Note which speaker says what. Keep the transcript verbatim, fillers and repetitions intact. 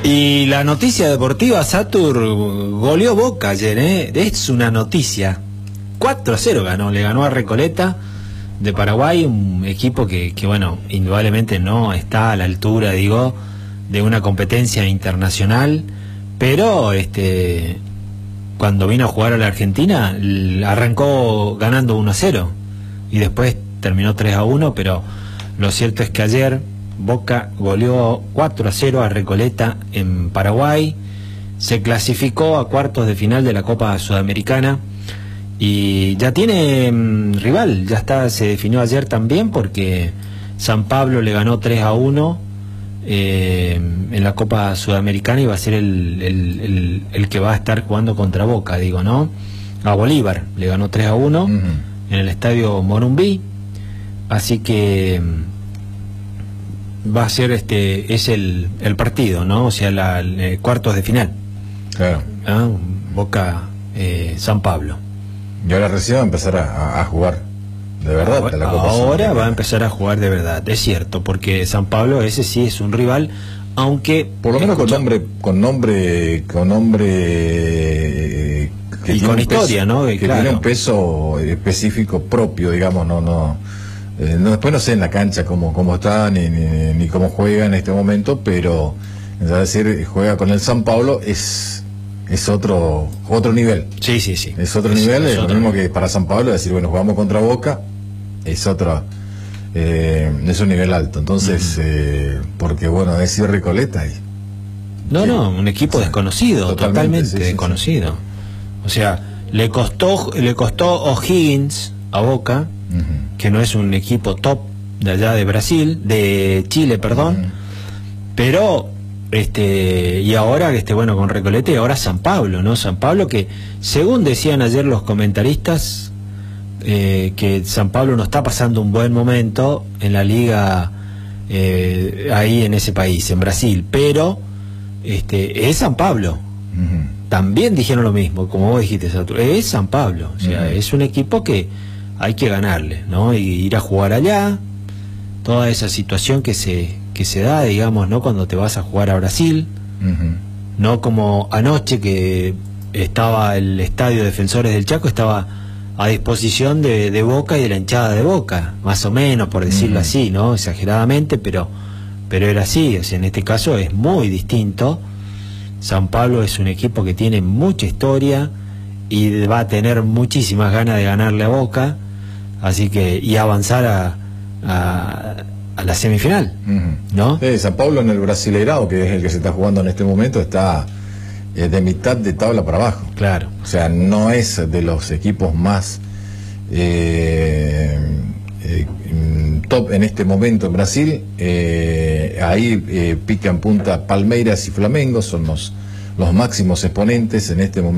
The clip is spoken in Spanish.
Speaker 1: Y la noticia deportiva, Satur, goleó Boca ayer, ¿eh? Es una noticia. cuatro a cero ganó, le ganó a Recoleta de Paraguay, un equipo que, que, bueno, indudablemente no está a la altura, digo, de una competencia internacional, pero este cuando vino a jugar a la Argentina arrancó ganando uno a cero y después terminó tres a uno, pero lo cierto es que ayer Boca goleó cuatro a cero a Recoleta en Paraguay, se clasificó a cuartos de final de la Copa Sudamericana y ya tiene mmm, rival, ya está, se definió ayer también porque San Pablo le ganó tres a uno eh, en la Copa Sudamericana y va a ser el, el, el, el que va a estar jugando contra Boca, digo, ¿no? A Bolívar le ganó tres a uno uh-huh. en el estadio Morumbí, así que va a ser este es el, el partido, ¿no? O sea, la, el, cuartos de final.
Speaker 2: Claro.
Speaker 1: ¿Ah? Boca eh, San Pablo.
Speaker 2: Y ahora recién va a empezar a, a jugar de verdad.
Speaker 1: Ahora,
Speaker 2: la Copa
Speaker 1: ahora va a empezar a jugar de verdad, es cierto, porque San Pablo ese sí es un rival, aunque
Speaker 2: por lo menos
Speaker 1: escucha,
Speaker 2: con nombre, con nombre, con nombre eh,
Speaker 1: que y con historia,
Speaker 2: peso,
Speaker 1: ¿no?
Speaker 2: Que
Speaker 1: claro.
Speaker 2: tiene un peso específico propio, digamos, no, no. Eh, no, después no sé en la cancha cómo, cómo está ni, ni, ni cómo juega en este momento, pero es decir, juega con el San Pablo, es es otro otro nivel.
Speaker 1: Sí, sí, sí.
Speaker 2: Es otro
Speaker 1: es,
Speaker 2: nivel,
Speaker 1: es
Speaker 2: es
Speaker 1: otro
Speaker 2: lo mismo
Speaker 1: nivel.
Speaker 2: que para San Pablo, decir, bueno, jugamos contra Boca, es otro, eh, es un nivel alto. Entonces, uh-huh. eh, porque bueno, decir Recoleta y
Speaker 1: no,
Speaker 2: que,
Speaker 1: no, un equipo o sea, desconocido, totalmente, totalmente sí, sí, desconocido. Sí, sí. O sea, le costó le costó O'Higgins a Boca, uh-huh. que no es un equipo top de allá de Brasil, de Chile, perdón, uh-huh. pero este y ahora este bueno con Recoleta y ahora San Pablo, ¿no? San Pablo que según decían ayer los comentaristas eh, que San Pablo no está pasando un buen momento en la liga eh, ahí en ese país, en Brasil, pero este es San Pablo. Uh-huh. También dijeron lo mismo, como vos dijiste, Satur, es San Pablo, o sea, uh-huh. es un equipo que hay que ganarle, ¿no? Y ir a jugar allá, toda esa situación que se que se da, digamos, ¿no? Cuando te vas a jugar a Brasil, uh-huh. no como anoche que estaba el estadio Defensores del Chaco, estaba a disposición de, de Boca y de la hinchada de Boca, más o menos, por decirlo uh-huh. así, ¿no? Exageradamente, pero pero era así, o sea, en este caso es muy distinto. San Pablo es un equipo que tiene mucha historia y va a tener muchísimas ganas de ganarle a Boca, así que y avanzar a, a, a la semifinal, uh-huh. ¿no?
Speaker 2: Sí, San Pablo en el Brasileirao, que es el que se está jugando en este momento, está eh, de mitad de tabla para abajo.
Speaker 1: Claro.
Speaker 2: O sea, no es de los equipos más eh, eh, top en este momento en Brasil. Eh, ahí eh, pican punta Palmeiras y Flamengo, son los, los máximos exponentes en este momento.